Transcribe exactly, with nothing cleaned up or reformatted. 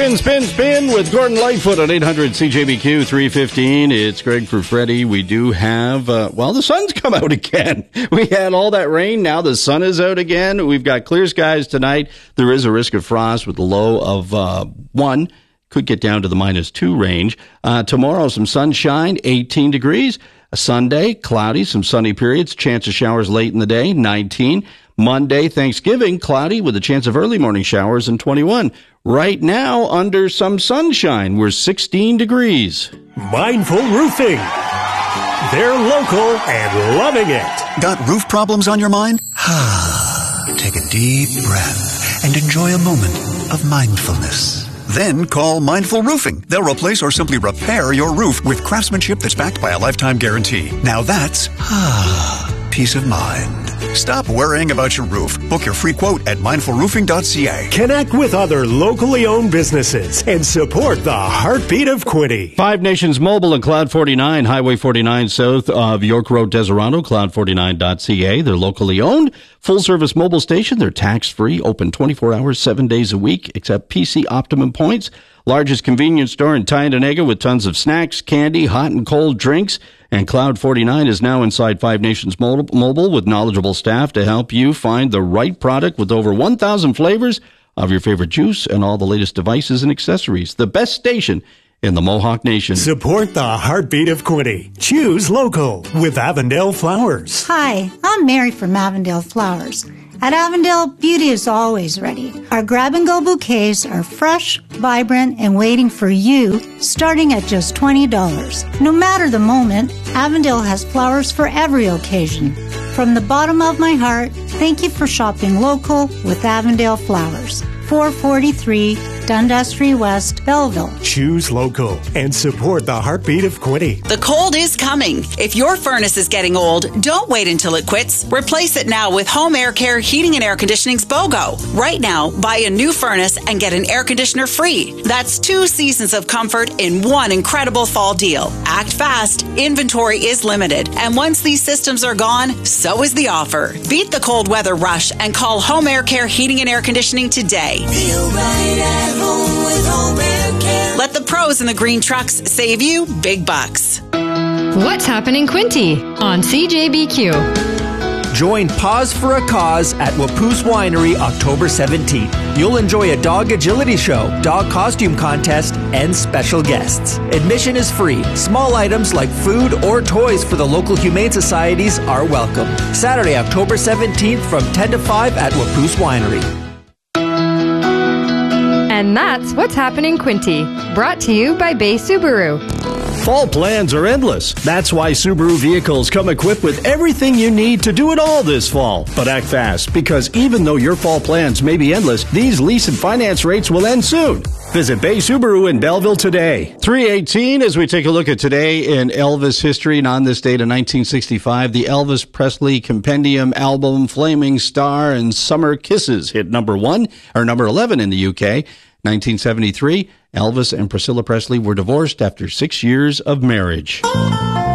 Spin, spin, spin with Gordon Lightfoot on eight hundred C J B Q three fifteen. It's Greg for Freddie. We do have, uh, well, the sun's come out again. We had all that rain. Now the sun is out again. We've got clear skies tonight. There is a risk of frost with a low of uh, one. Could get down to the minus two range. Uh, tomorrow, some sunshine, eighteen degrees. A Sunday, cloudy, some sunny periods. Chance of showers late in the day, nineteen. Monday, Thanksgiving, cloudy with a chance of early morning showers and twenty-one. Right now, under some sunshine, we're sixteen degrees. Mindful Roofing. They're local and loving it. Got roof problems on your mind? Take a deep breath and enjoy a moment of mindfulness. Then call Mindful Roofing. They'll replace or simply repair your roof with craftsmanship that's backed by a lifetime guarantee. Now that's peace of mind. Stop worrying about your roof. Book your free quote at mindful roofing dot c a. Connect with other locally owned businesses and support the heartbeat of Quinte. Five Nations Mobile and Cloud forty-nine, Highway forty-nine south of York Road, Deserado, cloud forty-nine dot c a. They're locally owned, full-service mobile station. They're tax-free, open twenty-four hours, seven days a week, except P C Optimum points. Largest convenience store in Tyendinaga with tons of snacks, candy, hot and cold drinks. And Cloud forty-nine is now inside Five Nations Mobile with knowledgeable staff to help you find the right product with over one thousand flavors of your favorite juice and all the latest devices and accessories. The best station in the Mohawk Nation. Support the heartbeat of Quinte. Choose local with Avondale Flowers. Hi, I'm Mary from Avondale Flowers. At Avondale, beauty is always ready. Our grab-and-go bouquets are fresh, vibrant, and waiting for you, starting at just twenty dollars. No matter the moment, Avondale has flowers for every occasion. From the bottom of my heart, thank you for shopping local with Avondale Flowers. four forty-three Dundas Street West, Belleville. Choose local and support the heartbeat of Quinte. The cold is coming. If your furnace is getting old, don't wait until it quits. Replace it now with Home Air Care Heating and Air Conditioning's BOGO. Right now, buy a new furnace and get an air conditioner free. That's two seasons of comfort in one incredible fall deal. Act fast. Inventory is limited. And once these systems are gone, so is the offer. Beat the cold weather rush and call Home Air Care Heating and Air Conditioning today. Feel right at home with Home Air Care. Let the pros in the green trucks save you big bucks. What's happening, Quinte on C J B Q? Join Pause for a Cause at Wapoose Winery October seventeenth. You'll enjoy a dog agility show, dog costume contest, and special guests. Admission is free. Small items like food or toys for the local humane societies are welcome. Saturday, October seventeenth from ten to five at Wapoose Winery. And that's What's Happening, Quinte, brought to you by Bay Subaru. Fall plans are endless. That's why Subaru vehicles come equipped with everything you need to do it all this fall. But act fast, because even though your fall plans may be endless, these lease and finance rates will end soon. Visit Bay Subaru in Belleville today. three eighteen, as we take a look at today in Elvis history, and on this date in nineteen sixty-five, the Elvis Presley Compendium album Flaming Star and Summer Kisses hit number one, or number eleven in the U K. nineteen seventy-three, Elvis and Priscilla Presley were divorced after six years of marriage.